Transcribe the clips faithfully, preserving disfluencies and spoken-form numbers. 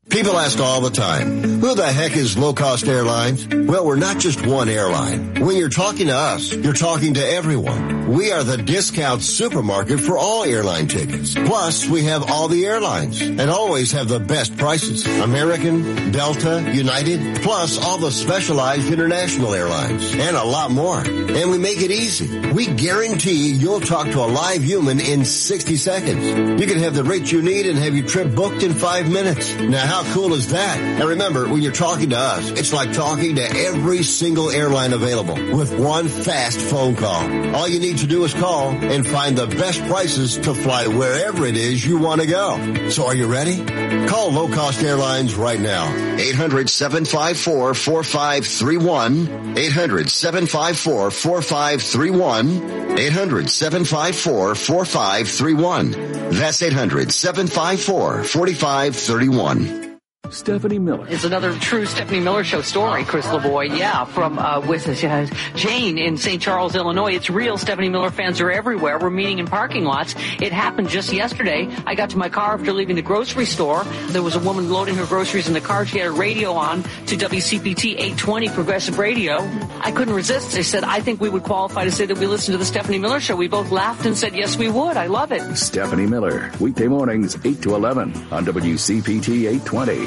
People ask all the time, who the heck is Low Cost Airlines? Well, we're not just one airline. When you're talking to us, you're talking to everyone. We are the discount supermarket for all airline tickets. Plus, we have all the airlines and always have the best prices. American, Delta, United, plus all the specialized international airlines and a lot more. And we make it easy. We guarantee you'll talk to a live human in sixty seconds. You can have the rate you need and have your trip booked in five minutes. Now, how cool is that? And remember, when you're talking to us, it's like talking to every single airline available with one fast phone call. All you need to do is call and find the best prices to fly wherever it is you want to go. So are you ready? Call Low Cost Airlines right now. eight hundred, seven five four, four five three one. eight hundred, seven five four, four five three one. eight hundred, seven five four, four five three one. That's eight hundred, seven five four, four five three one. Stephanie Miller. It's another true Stephanie Miller Show story, Chris LeBoy. Yeah, from uh, with uh, Jane in Saint Charles, Illinois. It's real. Stephanie Miller fans are everywhere. We're meeting in parking lots. It happened just yesterday. I got to my car after leaving the grocery store. There was a woman loading her groceries in the car. She had a radio on to W C P T eight twenty Progressive Radio. I couldn't resist. They said, I think we would qualify to say that we listen to the Stephanie Miller Show. We both laughed and said, yes, we would. I love it. Stephanie Miller, weekday mornings, eight to eleven on W C P T eight twenty.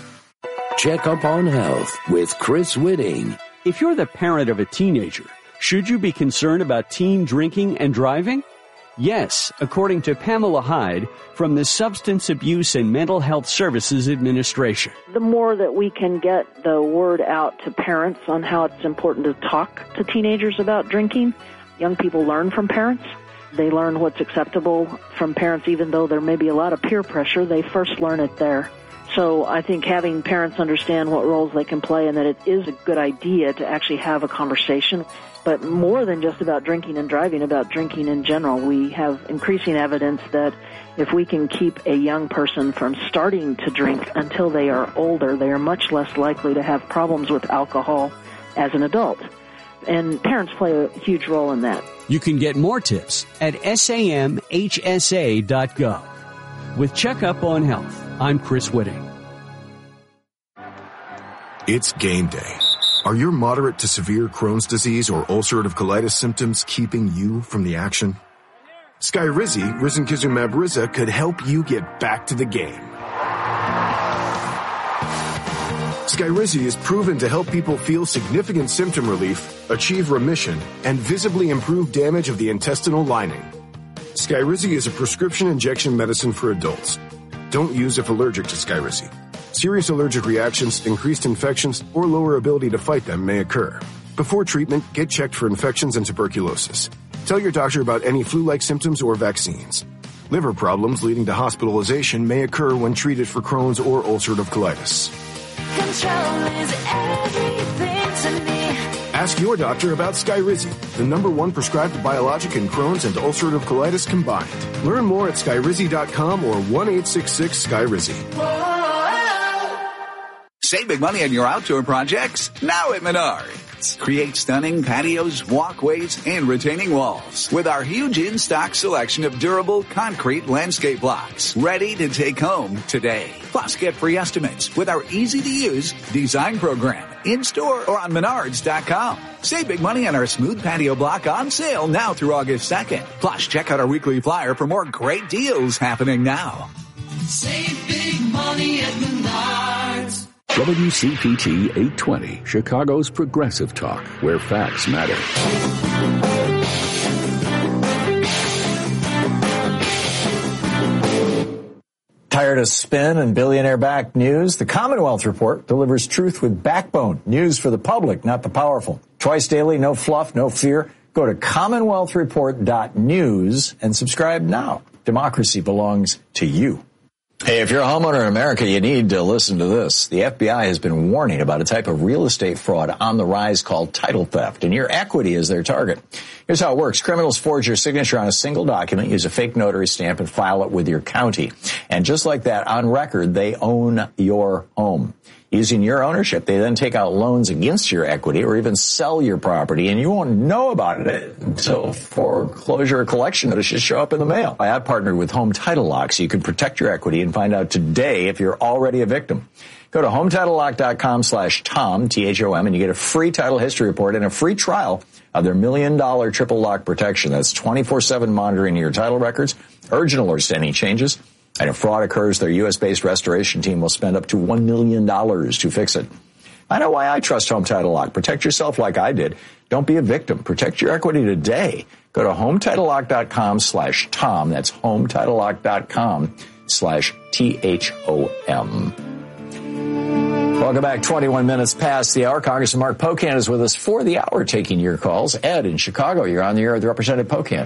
Check Up on Health with Chris Whitting. If you're the parent of a teenager, should you be concerned about teen drinking and driving? Yes, according to Pamela Hyde from the Substance Abuse and Mental Health Services Administration. The more that we can get the word out to parents on how it's important to talk to teenagers about drinking, young people learn from parents. They learn what's acceptable from parents, even though there may be a lot of peer pressure. They first learn it there. So I think having parents understand what roles they can play and that it is a good idea to actually have a conversation, but more than just about drinking and driving, about drinking in general. We have increasing evidence that if we can keep a young person from starting to drink until they are older, they are much less likely to have problems with alcohol as an adult. And parents play a huge role in that. You can get more tips at sam h s a dot gov. With Checkup on Health, I'm Chris Whitting. It's game day. Are your moderate to severe Crohn's disease or ulcerative colitis symptoms keeping you from the action? Skyrizi, risankizumab Riza, could help you get back to the game. Skyrizi is proven to help people feel significant symptom relief, achieve remission, and visibly improve damage of the intestinal lining. Skyrizi is a prescription injection medicine for adults. Don't use if allergic to Skyrizi. Serious allergic reactions, increased infections, or lower ability to fight them may occur. Before treatment, get checked for infections and tuberculosis. Tell your doctor about any flu-like symptoms or vaccines. Liver problems leading to hospitalization may occur when treated for Crohn's or ulcerative colitis. Control is everything to me. Ask your doctor about Skyrizi, the number one prescribed biologic in Crohn's and ulcerative colitis combined. Learn more at skyrizi dot com or one eight six six Skyrizi. Save big money on your outdoor projects now at Menards. Create stunning patios, walkways, and retaining walls with our huge in-stock selection of durable concrete landscape blocks ready to take home today. Plus, get free estimates with our easy-to-use design program in-store or on menards dot com. Save big money on our smooth patio block on sale now through August second. Plus, check out our weekly flyer for more great deals happening now. Save big money at Menards. W C P T eight twenty, Chicago's progressive talk, where facts matter. Tired of spin and billionaire-backed news? The Commonwealth Report delivers truth with backbone. News for the public, not the powerful. Twice daily, no fluff, no fear. Go to commonwealth report dot news and subscribe now. Democracy belongs to you. Hey, if you're a homeowner in America, you need to listen to this. The F B I has been warning about a type of real estate fraud on the rise called title theft, and your equity is their target. Here's how it works. Criminals forge your signature on a single document, use a fake notary stamp, and file it with your county. And just like that, on record, they own your home. Using your ownership, they then take out loans against your equity or even sell your property, and you won't know about it until foreclosure or collection notices show up in the mail. I have partnered with Home Title Lock so you can protect your equity and find out today if you're already a victim. Go to home title lock dot com slash Tom, T H O M, and you get a free title history report and a free trial of their million dollar triple lock protection. That's twenty-four seven monitoring your title records, urgent alerts to any changes. And if fraud occurs, their U S-based restoration team will spend up to one million dollars to fix it. I know why I trust Home Title Lock. Protect yourself like I did. Don't be a victim. Protect your equity today. Go to home title lock dot com slash Tom. That's home title lock dot com slash T H O M. Welcome back. twenty-one minutes past the hour. Congressman Mark Pocan is with us for the hour taking your calls. Ed in Chicago, you're on the air with Representative Pocan.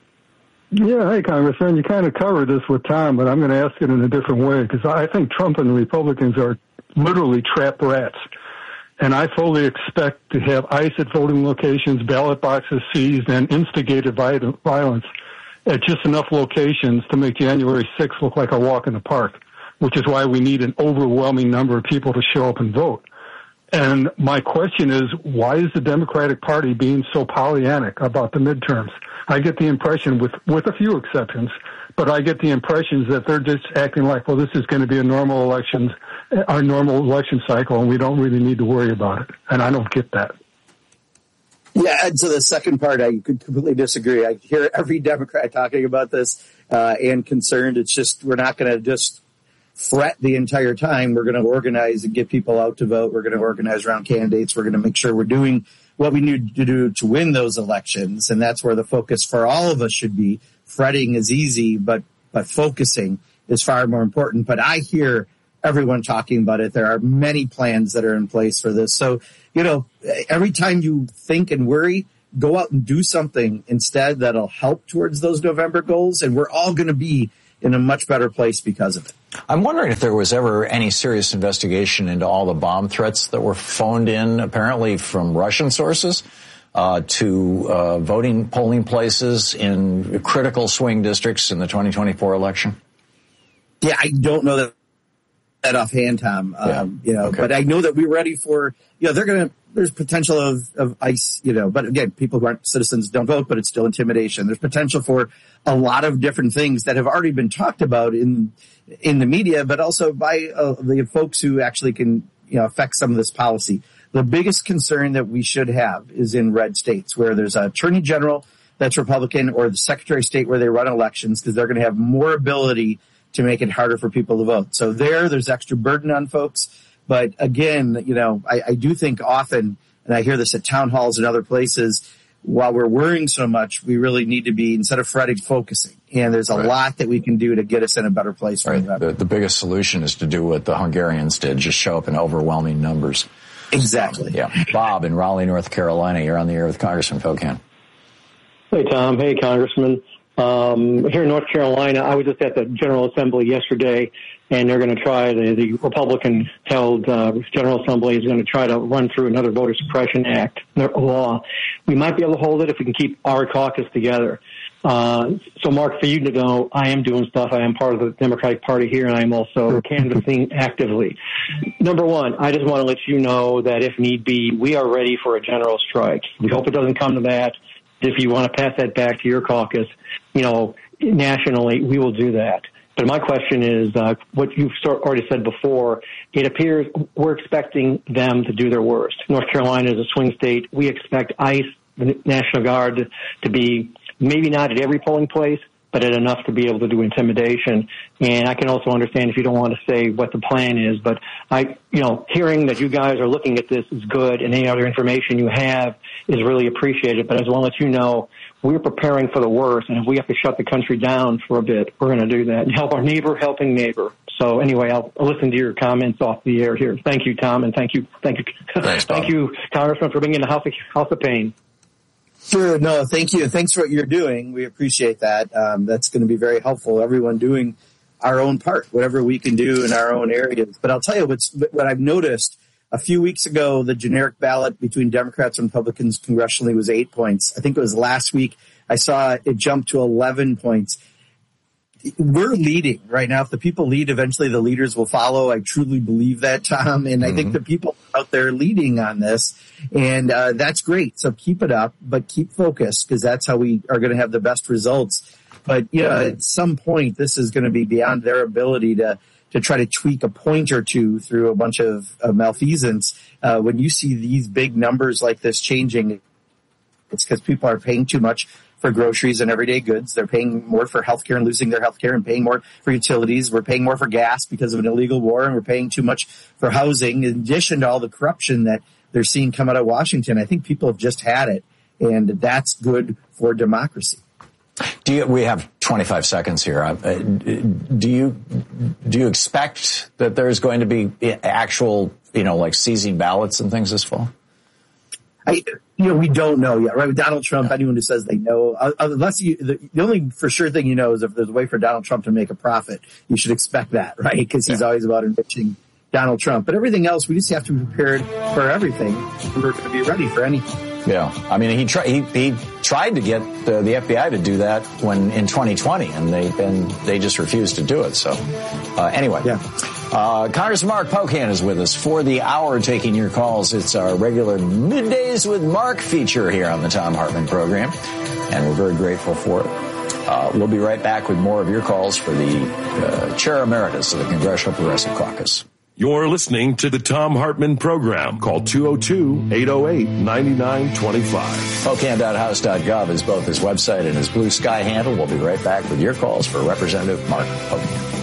Yeah, hey, Congressman, you kind of covered this with Tom, but I'm going to ask it in a different way because I think Trump and the Republicans are literally trap rats. And I fully expect to have ICE at voting locations, ballot boxes seized, and instigated violence at just enough locations to make January sixth look like a walk in the park, which is why we need an overwhelming number of people to show up and vote. And my question is, why is the Democratic Party being so Pollyannic about the midterms? I get the impression, with, with a few exceptions, but I get the impressions that they're just acting like, well, this is going to be a normal elections, our normal election cycle, and we don't really need to worry about it. And I don't get that. Yeah, and so the second part, I could completely disagree. I hear every Democrat talking about this uh, and concerned. It's just we're not going to just fret the entire time. We're going to organize and get people out to vote. We're going to organize around candidates. We're going to make sure we're doing what we need to do to win those elections. And that's where the focus for all of us should be. Fretting is easy, but, but focusing is far more important. But I hear everyone talking about it. There are many plans that are in place for this. So, you know, every time you think and worry, go out and do something instead that'll help towards those November goals. And we're all going to be in a much better place because of it. I'm wondering if there was ever any serious investigation into all the bomb threats that were phoned in, apparently from Russian sources, uh, to uh, voting polling places in critical swing districts in the twenty twenty-four election. Yeah, I don't know that, that offhand, Tom. Um, yeah. You know, okay. But I know that we're ready for, you know, they're going to, there's potential of, of ICE, you know, but again, people who aren't citizens don't vote, but it's still intimidation. There's potential for a lot of different things that have already been talked about in, in the media, but also by uh, the folks who actually can, you know, affect some of this policy. The biggest concern that we should have is in red states where there's an attorney general that's Republican or the secretary of state where they run elections because they're going to have more ability to make it harder for people to vote. So there, there's extra burden on folks. But again, you know, I, I do think often, and I hear this at town halls and other places, while we're worrying so much, we really need to be, instead of fretting, focusing. And there's a right. lot that we can do to get us in a better place. Right. The, the biggest solution is to do what the Hungarians did, just show up in overwhelming numbers. Exactly. Yeah. Bob in Raleigh, North Carolina, you're on the air with Congressman Pocan. Hey, Tom. Hey, Congressman. Um, here in North Carolina, I was just at the General Assembly yesterday, and they're going to try, the, the Republican-held uh, General Assembly is going to try to run through another voter suppression act law. We might be able to hold it if we can keep our caucus together. Uh, so, Mark, for you to know, I am doing stuff. I am part of the Democratic Party here, and I am also canvassing actively. Number one, I just want to let you know that if need be, we are ready for a general strike. We hope it doesn't come to that. If you want to pass that back to your caucus, you know, nationally, we will do that. But my question is, uh, what you've already said before, it appears we're expecting them to do their worst. North Carolina is a swing state. We expect ICE, the National Guard, to be maybe not at every polling place, but at enough to be able to do intimidation. And I can also understand if you don't want to say what the plan is, but I, you know, hearing that you guys are looking at this is good, and any other information you have is really appreciated. But I just want to let you know, we're preparing for the worst, and if we have to shut the country down for a bit, we're going to do that and help our neighbor helping neighbor. So anyway, I'll, I'll listen to your comments off the air here. Thank you, Tom, and thank you, thank you, Thanks, thank you, Congressman, for being in the House of, House of Pain. Sure. No, thank you. Thanks for what you're doing. We appreciate that. Um, that's going to be very helpful. Everyone doing our own part, whatever we can do in our own areas. But I'll tell you what's, what I've noticed A few weeks ago, the generic ballot between Democrats and Republicans congressionally was eight points. I think it was last week I saw it jump to eleven points. We're leading right now. If the people lead, eventually the leaders will follow. I truly believe that, Tom. And mm-hmm. I think the people out there leading on this, and uh, that's great. So keep it up, but keep focused, because that's how we are going to have the best results. But yeah, at some point, this is going to be beyond their ability to to try to tweak a point or two through a bunch of, of malfeasance. Uh, when you see these big numbers like this changing, it's because people are paying too much for groceries and everyday goods. They're paying more for healthcare and losing their healthcare, and paying more for utilities. We're paying more for gas because of an illegal war, and we're paying too much for housing, in addition to all the corruption that they're seeing come out of Washington. I think people have just had it, and that's good for democracy. Do you, we have twenty-five seconds here. Uh, do you do you expect that there's going to be actual, you know, like seizing ballots and things this fall? I, you know, we don't know yet, right? With Donald Trump, anyone who says they know, uh, unless you, the, the only for sure thing you know is if there's a way for Donald Trump to make a profit, you should expect that, right? Because he's yeah. always about enriching Donald Trump. But everything else, we just have to be prepared for everything. We're going to be ready for anything. Yeah, I mean, he tried. He, he tried to get uh, the F B I to do that when in twenty twenty, and they and they just refused to do it. So, uh, anyway, yeah. Uh, Congressman Mark Pocan is with us for the hour, taking your calls. It's our regular Middays with Mark feature here on the Thom Hartmann program, and we're very grateful for it. Uh, we'll be right back with more of your calls for the uh, Chair Emeritus of the Congressional Progressive Caucus. You're listening to the Thom Hartmann program. Call two oh two, eight oh eight, nine nine two five. Pocan dot house dot gov is both his website and his Blue Sky handle. We'll be right back with your calls for Representative Mark Pocan.